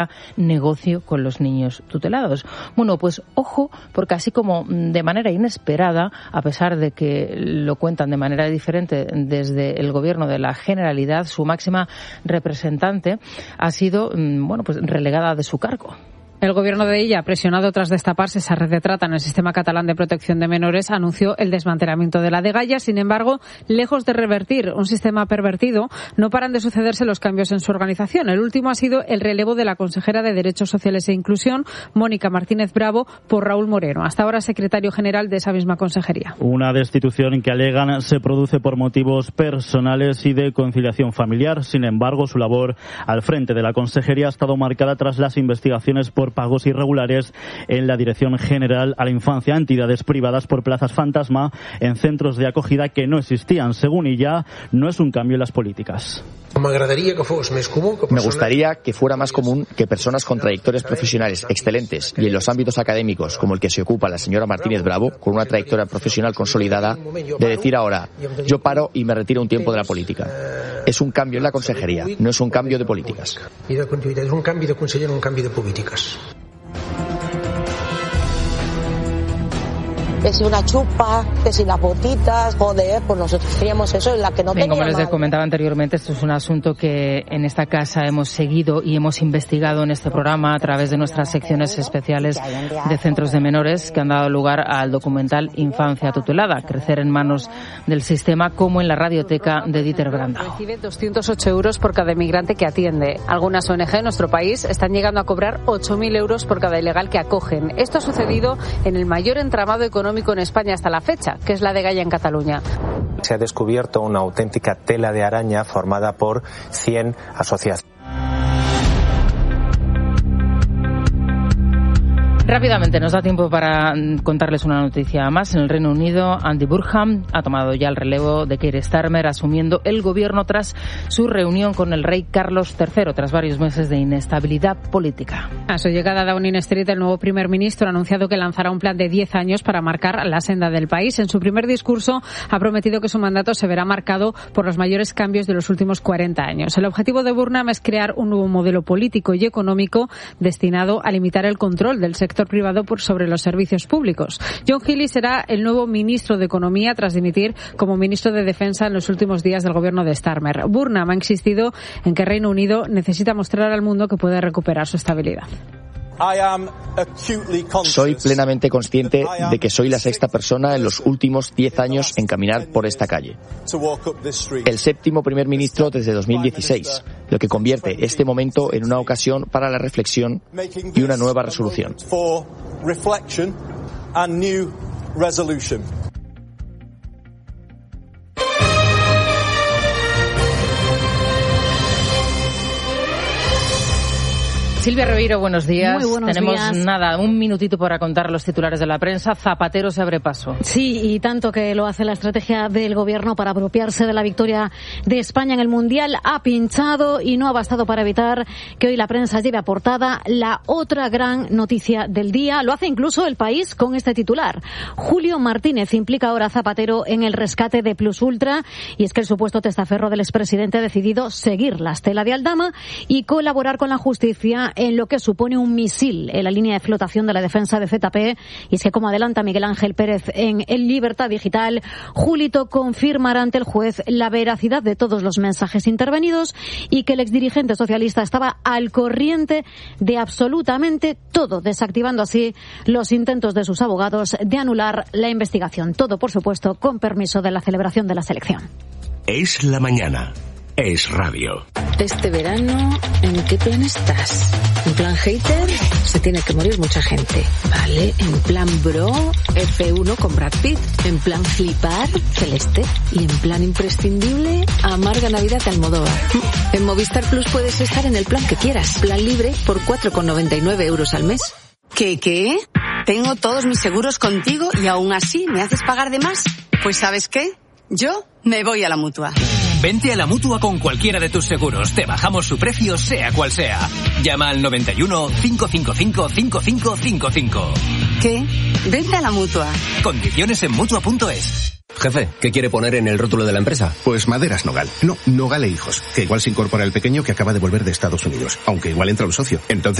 negocio con los niños tutelados. Bueno, pues ojo, porque así como de manera inesperada, a pesar de que lo cuentan de manera diferente desde el Gobierno de la Generalidad, su máxima representante ha sido, pues relegada de su cargo. El gobierno de ella, presionado tras destaparse esa red de trata en el sistema catalán de protección de menores, anunció el desmantelamiento de la Dgaia. Sin embargo, lejos de revertir un sistema pervertido, no paran de sucederse los cambios en su organización. El último ha sido el relevo de la consejera de Derechos Sociales e Inclusión, Mónica Martínez Bravo, por Raúl Moreno, hasta ahora secretario general de esa misma consejería. Una destitución que alegan se produce por motivos personales y de conciliación familiar. Sin embargo, su labor al frente de la consejería ha estado marcada tras las investigaciones por pagos irregulares en la Dirección General a la Infancia a entidades privadas por plazas fantasma en centros de acogida que no existían. Según ella, no es un cambio en las políticas. Me gustaría que fuera más común que personas con trayectorias profesionales excelentes y en los ámbitos académicos, como el que se ocupa la señora Martínez Bravo, con una trayectoria profesional consolidada, de decir ahora, yo paro y me retiro un tiempo de la política. Es un cambio en la consejería, no es un cambio de políticas. Es un cambio de conseller, no un cambio de políticas. Que si una chupa, que si las botitas, joder, pues nosotros teníamos eso en la que no teníamos. Como les comentaba anteriormente, esto es un asunto que en esta casa hemos seguido y hemos investigado en este programa a través de nuestras secciones especiales de centros de menores que han dado lugar al documental Infancia Tutelada, crecer en manos del sistema, como en la radioteca de Dieter Brandau. Recibe 208 euros por cada inmigrante que atiende. Algunas ONG en nuestro país están llegando a cobrar 8.000 euros por cada ilegal que acogen. Esto ha sucedido en el mayor entramado económico en España hasta la fecha, que es la Dgaia en Cataluña. Se ha descubierto una auténtica tela de araña formada por 100 asociaciones. Rápidamente, nos da tiempo para contarles una noticia más. En el Reino Unido, Andy Burnham ha tomado ya el relevo de Keir Starmer, asumiendo el gobierno tras su reunión con el rey Carlos III, tras varios meses de inestabilidad política. A su llegada a Downing Street, el nuevo primer ministro ha anunciado que lanzará un plan de 10 años para marcar la senda del país. En su primer discurso ha prometido que su mandato se verá marcado por los mayores cambios de los últimos 40 años. El objetivo de Burnham es crear un nuevo modelo político y económico destinado a limitar el control del sector privado por sobre los servicios públicos. John Healey será el nuevo ministro de Economía tras dimitir como ministro de Defensa en los últimos días del gobierno de Starmer. Burnham ha insistido en que Reino Unido necesita mostrar al mundo que puede recuperar su estabilidad. Soy plenamente consciente de que soy la sexta persona en los últimos 10 años en caminar por esta calle. El séptimo primer ministro desde 2016, lo que convierte este momento en una ocasión para la reflexión y una nueva resolución. Silvia Ribeiro, buenos días. Muy buenos Tenemos días. un minutito para contar los titulares de la prensa. Zapatero se abre paso. Sí, y tanto que lo hace la estrategia del gobierno para apropiarse de la victoria de España en el Mundial. Ha pinchado y no ha bastado para evitar que hoy la prensa lleve a portada la otra gran noticia del día. Lo hace incluso El País con este titular. Julio Martínez implica ahora a Zapatero en el rescate de Plus Ultra, y es que el supuesto testaferro del expresidente ha decidido seguir la estela de Aldama y colaborar con la justicia en lo que supone un misil en la línea de flotación de la defensa de ZP. Y es que, como adelanta Miguel Ángel Pérez en El Libertad Digital, Julito confirmará ante el juez la veracidad de todos los mensajes intervenidos y que el exdirigente socialista estaba al corriente de absolutamente todo, desactivando así los intentos de sus abogados de anular la investigación. Todo, por supuesto, con permiso de la celebración de la selección. Es la mañana. Es radio. Este verano, ¿en qué plan estás? ¿En plan hater? Se tiene que morir mucha gente. Vale. ¿En plan bro? F1 con Brad Pitt. ¿En plan flipar? Celeste. ¿Y en plan imprescindible? Amarga Navidad de Almodóvar. En Movistar Plus puedes estar en el plan que quieras. Plan libre por 4,99 euros al mes. ¿Qué? Tengo todos mis seguros contigo y aún así me haces pagar de más. Pues ¿sabes qué? Yo me voy a la Mutua. Vente a la Mutua con cualquiera de tus seguros. Te bajamos su precio, sea cual sea. Llama al 91 555 5555. ¿Qué? Vente a la Mutua. Condiciones en Mutua.es. Jefe, ¿qué quiere poner en el rótulo de la empresa? Pues Maderas Nogal. No, Nogal e Hijos. Que igual se incorpora el pequeño que acaba de volver de Estados Unidos. Aunque igual entra un socio. Entonces